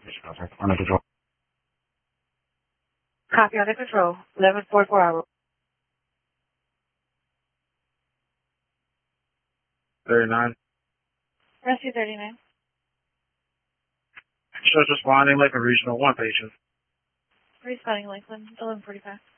Under control. Copy, under control. 1144 hour. 39. Rescue 39. Shows responding Lakeland Regional 1 patient. Responding Lakeland, 1145.